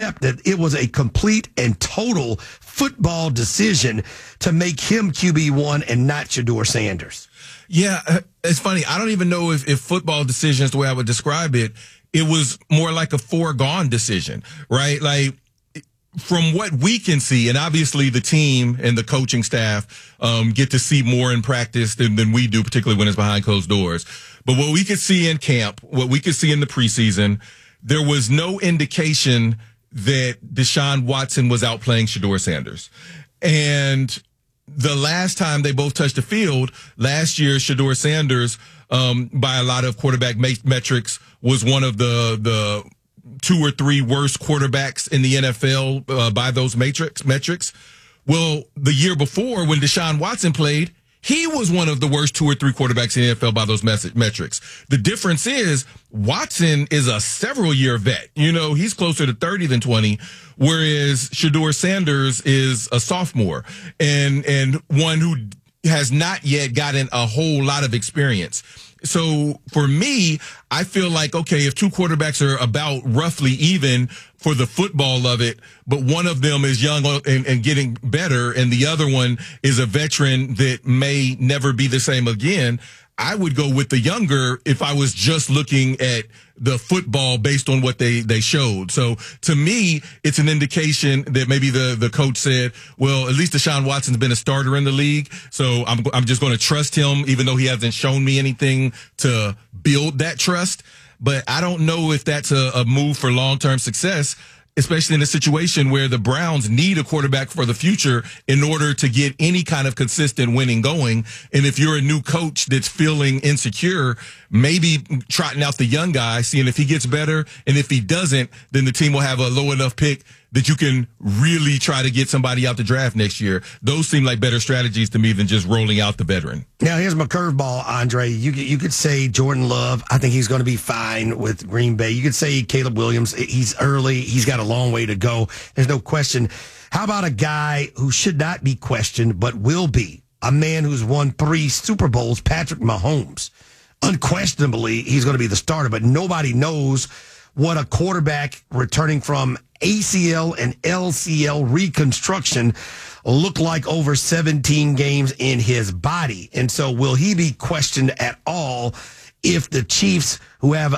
accept that it was a complete and total football decision to make him QB1 and not Shedeur Sanders? Yeah, it's funny. I don't even know if football decisions, the way I would describe it, it was more like a foregone decision, right? Like, from what we can see, and obviously the team and the coaching staff get to see more in practice than we do, particularly when it's behind closed doors. But what we could see in camp, what we could see in the preseason, there was no indication that Deshaun Watson was outplaying Shedeur Sanders. And the last time they both touched the field, last year, Shedeur Sanders, by a lot of quarterback metrics, was one of the 2 or 3 worst quarterbacks in the NFL by those metrics. Well, the year before, when Deshaun Watson played, he was one of the worst 2 or 3 quarterbacks in the NFL by those metrics. The difference is Watson is a several-year vet. You know, he's closer to 30 than 20, whereas Shedeur Sanders is a sophomore and one who has not yet gotten a whole lot of experience. So for me, I feel like, okay, if 2 quarterbacks are about roughly even for the football of it, but one of them is young and getting better, and the other one is a veteran that may never be the same again, I would go with the younger if I was just looking at the football based on what they showed. So to me, it's an indication that maybe the coach said, well, at least Deshaun Watson's been a starter in the league. So I'm just going to trust him, even though he hasn't shown me anything to build that trust. But I don't know if that's a move for long-term success, especially in a situation where the Browns need a quarterback for the future in order to get any kind of consistent winning going. And if you're a new coach that's feeling insecure, maybe trotting out the young guy, seeing if he gets better. And if he doesn't, then the team will have a low enough pick that you can really try to get somebody out the draft next year. Those seem like better strategies to me than just rolling out the veteran. Now, here's my curveball, Andre. You could say Jordan Love. I think he's going to be fine with Green Bay. You could say Caleb Williams. He's early. He's got a long way to go. There's no question. How about a guy who should not be questioned but will be? A man who's won 3 Super Bowls, Patrick Mahomes. Unquestionably, he's going to be the starter, but nobody knows what a quarterback returning from ACL and LCL reconstruction look like over 17 games in his body. And so will he be questioned at all if the Chiefs, who have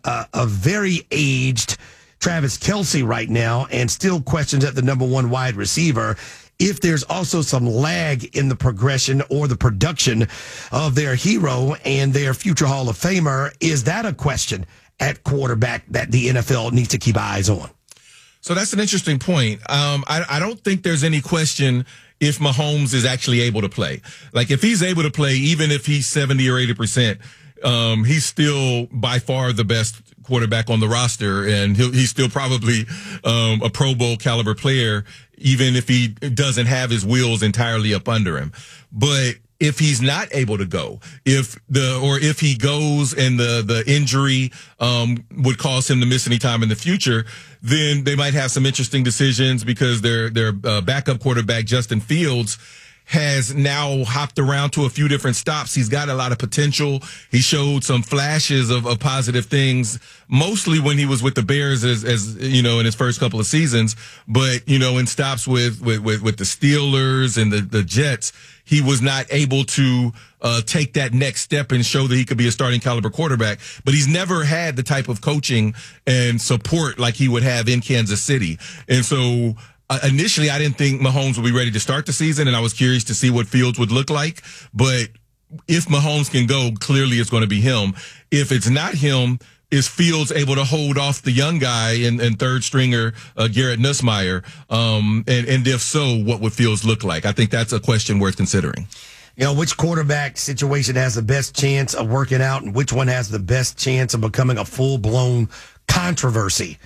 a very aged Travis Kelce right now and still questions at the number 1 wide receiver, if there's also some lag in the progression or the production of their hero and their future Hall of Famer, is that a question at quarterback that the NFL needs to keep eyes on? So that's an interesting point. I don't think there's any question if Mahomes is actually able to play. Like, if he's able to play, even if he's 70 or 80%, he's still by far the best quarterback on the roster, and he's still probably a Pro Bowl caliber player, even if he doesn't have his wheels entirely up under him. But if he's not able to go, if he goes and the injury would cause him to miss any time in the future, then they might have some interesting decisions, because their backup quarterback, Justin Fields, has now hopped around to a few different stops. He's got a lot of potential. He showed some flashes of positive things, mostly when he was with the Bears as you know, in his first couple of seasons. But, you know, in stops with the Steelers and the Jets, he was not able to take that next step and show that he could be a starting caliber quarterback. But he's never had the type of coaching and support like he would have in Kansas City. And so initially, I didn't think Mahomes would be ready to start the season, and I was curious to see what Fields would look like. But if Mahomes can go, clearly it's going to be him. If it's not him, is Fields able to hold off the young guy and third stringer Garrett Nussmeier? And if so, what would Fields look like? I think that's a question worth considering. You know, which quarterback situation has the best chance of working out, and which one has the best chance of becoming a full-blown controversy?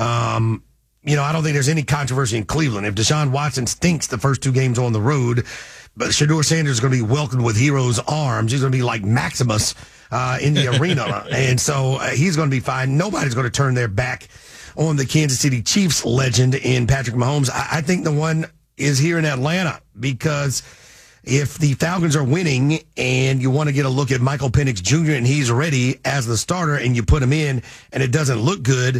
You know, I don't think there's any controversy in Cleveland. If Deshaun Watson stinks the first 2 games on the road, but Shedeur Sanders is going to be welcomed with heroes' arms. He's going to be like Maximus in the arena. And so he's going to be fine. Nobody's going to turn their back on the Kansas City Chiefs legend in Patrick Mahomes. I think the one is here in Atlanta, because if the Falcons are winning and you want to get a look at Michael Penix Jr. and he's ready as the starter and you put him in and it doesn't look good,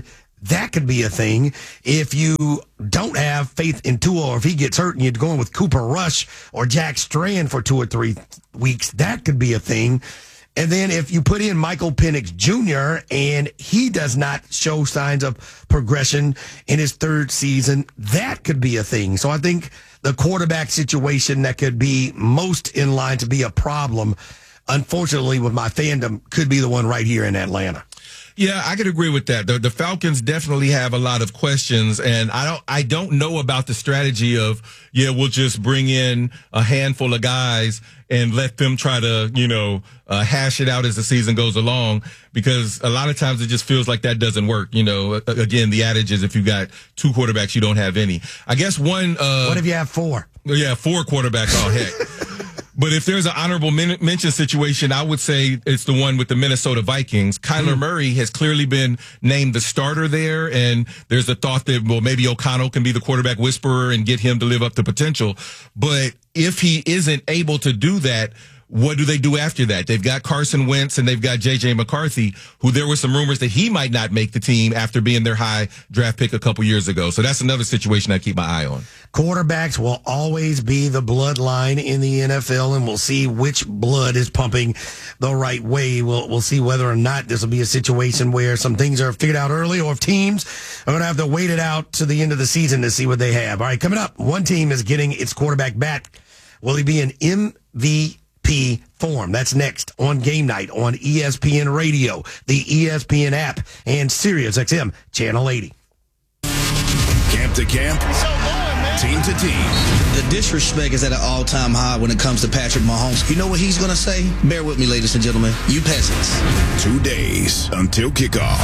that could be a thing. If you don't have faith in Tua, or if he gets hurt and you're going with Cooper Rush or Jack Strand for 2 or 3 weeks, that could be a thing. And then if you put in Michael Penix Jr. and he does not show signs of progression in his 3rd season, that could be a thing. So I think the quarterback situation that could be most in line to be a problem, unfortunately, with my fandom, could be the one right here in Atlanta. Yeah, I could agree with that. The Falcons definitely have a lot of questions, and I don't know about the strategy of, we'll just bring in a handful of guys and let them try to, hash it out as the season goes along, because a lot of times it just feels like that doesn't work. Again, the adage is if you got 2 quarterbacks, you don't have any. I guess one. What if you have 4? Yeah, 4 quarterbacks. Oh, heck. But if there's an honorable mention situation, I would say it's the one with the Minnesota Vikings. Kyler Murray has clearly been named the starter there, and there's a thought that, well, maybe O'Connell can be the quarterback whisperer and get him to live up to potential. But if he isn't able to do that, what do they do after that? They've got Carson Wentz and they've got J.J. McCarthy, who there were some rumors that he might not make the team after being their high draft pick a couple years ago. So that's another situation I keep my eye on. Quarterbacks will always be the bloodline in the NFL, and we'll see which blood is pumping the right way. We'll see whether or not this will be a situation where some things are figured out early, or if teams are going to have to wait it out to the end of the season to see what they have. All right, coming up, one team is getting its quarterback back. Will he be an MVP form? That's next on Game Night on ESPN Radio, the ESPN app, and Sirius XM Channel 80. Camp to camp, team to team. The disrespect is at an all-time high when it comes to Patrick Mahomes. You know what he's going to say? Bear with me, ladies and gentlemen. You peasants. 2 days until kickoff.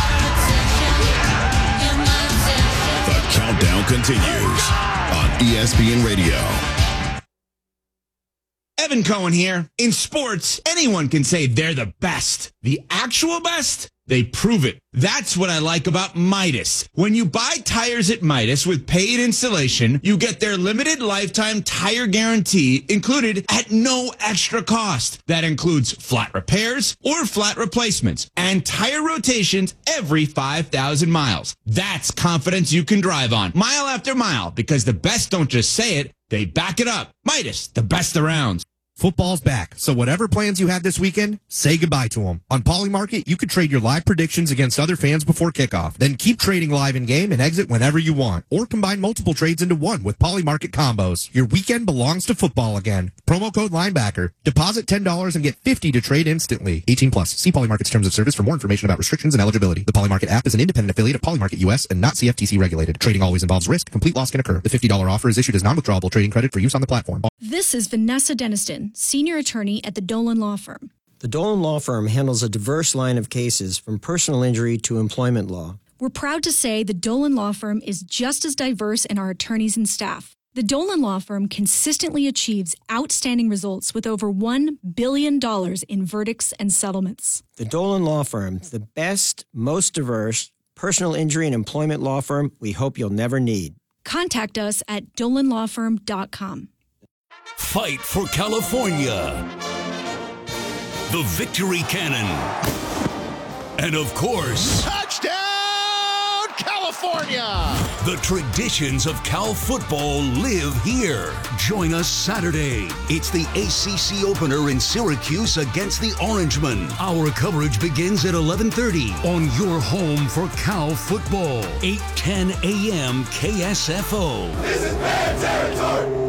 The countdown continues on ESPN Radio. Evan Cohen here. In sports, anyone can say they're the best. The actual best? They prove it. That's what I like about Midas. When you buy tires at Midas with paid installation, you get their limited lifetime tire guarantee included at no extra cost. That includes flat repairs or flat replacements and tire rotations every 5,000 miles. That's confidence you can drive on mile after mile, because the best don't just say it, they back it up. Midas, the best around. Football's back, so whatever plans you had this weekend, say goodbye to them. On Polymarket, you could trade your live predictions against other fans before kickoff. Then keep trading live in-game and exit whenever you want. Or combine multiple trades into one with Polymarket combos. Your weekend belongs to football again. Promo code Linebacker. Deposit $10 and get $50 to trade instantly. 18 plus. See Polymarket's terms of service for more information about restrictions and eligibility. The Polymarket app is an independent affiliate of Polymarket US and not CFTC regulated. Trading always involves risk. Complete loss can occur. The $50 offer is issued as non-withdrawable trading credit for use on the platform. This is Vanessa Deniston, senior attorney at the Dolan Law Firm. The Dolan Law Firm handles a diverse line of cases from personal injury to employment law. We're proud to say the Dolan Law Firm is just as diverse in our attorneys and staff. The Dolan Law Firm consistently achieves outstanding results with over $1 billion in verdicts and settlements. The Dolan Law Firm, the best, most diverse personal injury and employment law firm we hope you'll never need. Contact us at dolanlawfirm.com. Fight for California. The Victory Cannon. And of course, touchdown, California! The traditions of Cal football live here. Join us Saturday. It's the ACC opener in Syracuse against the Orangemen. Our coverage begins at 11:30 on your home for Cal football. 8:10 a.m. KSFO. This is bad territory!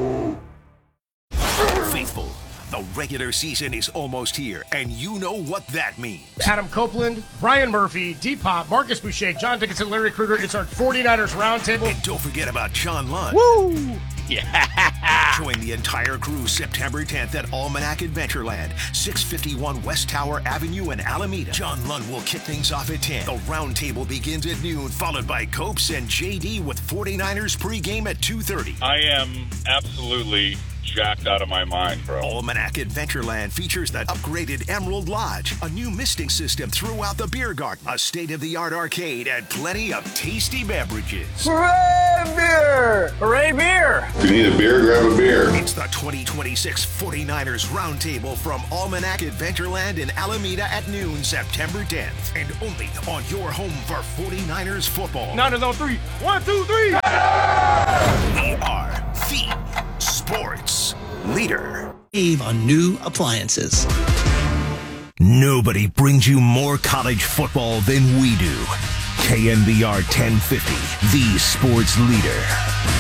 Faithful, the regular season is almost here, and you know what that means. Adam Copeland, Brian Murphy, D-Pop, Marcus Boucher, John Dickinson, Larry Krueger. It's our 49ers Roundtable. And don't forget about John Lund. Woo! Yeah! Join the entire crew September 10th at Almanac Adventureland, 651 West Tower Avenue in Alameda. John Lund will kick things off at 10. The Roundtable begins at noon, followed by Copes and JD with 49ers pregame at 2:30. I am absolutely jacked out of my mind, bro. Almanac Adventureland features the upgraded Emerald Lodge, a new misting system throughout the beer garden, a state-of-the-art arcade, and plenty of tasty beverages. Hooray, beer! Hooray, beer! If you need a beer, grab a beer. It's the 2026 49ers Roundtable from Almanac Adventureland in Alameda at noon, September 10th. And only on your home for 49ers football. Niners on 3. 1, 2, 3. We are the sports leader. Save on new appliances. Nobody brings you more college football than we do. KNBR 1050, the sports leader.